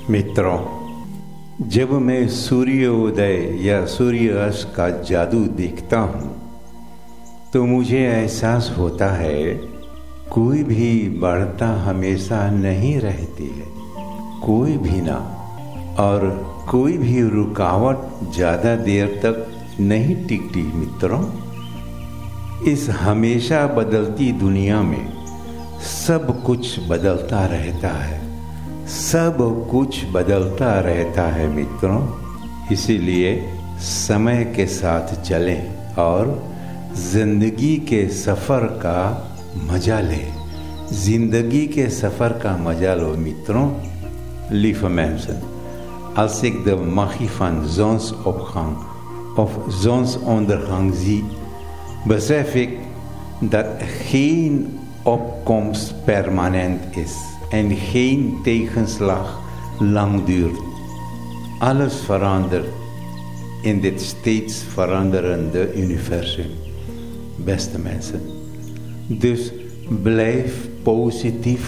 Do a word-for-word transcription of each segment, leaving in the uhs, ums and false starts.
मित्रों, जब मैं सूर्योदय या सूर्यास्त का जादू देखता हूँ तो मुझे एहसास होता है कोई भी बढ़ता हमेशा नहीं रहती है, कोई भी ना, और कोई भी रुकावट ज़्यादा देर तक नहीं टिकती। मित्रों, इस हमेशा बदलती दुनिया में सब कुछ बदलता रहता है, सब कुछ बदलता रहता है मित्रों। इसीलिए समय के साथ चलें और जिंदगी के सफ़र का मजा लें, जिंदगी के सफ़र का मजा लो मित्रों। Lieve mensen, als ik de magie van zonsopgang of zonsondergang zie, besef ik dat geen opkomst permanent is en geen tegenslag lang duurt. Alles verandert in dit steeds veranderende universum, beste mensen. Dus blijf positief,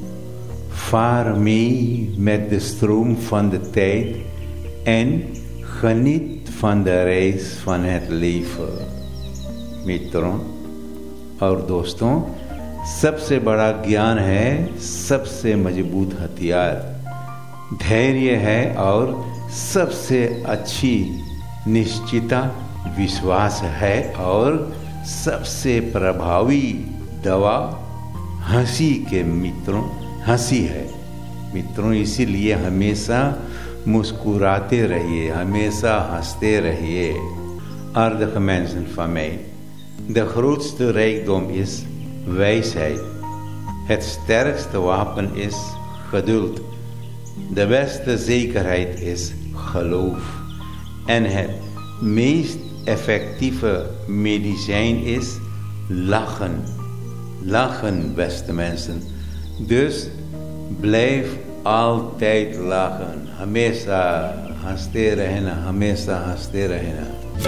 vaar mee met de stroom van de tijd en geniet van de reis van het leven. मित्रों और दोस्तों, सबसे बड़ा ज्ञान है सबसे मजबूत हथियार, धैर्य है और सबसे अच्छी निश्चिता विश्वास है और सबसे प्रभावी दवा हंसी के मित्रों हंसी है। मित्रों, इसीलिए हमेशा मुस्कुराते रहिए, हमेशा हंसते रहिए। Aardige mensen van mij, de grootste rijkdom is wijsheid. Het sterkste wapen is geduld. De beste zekerheid is geloof. En het meest effectieve medicijn is lachen. Lachen, beste mensen. Dus blijf altijd lachen. हमेशा हंसते रहना, हमेशा हंसते रहना।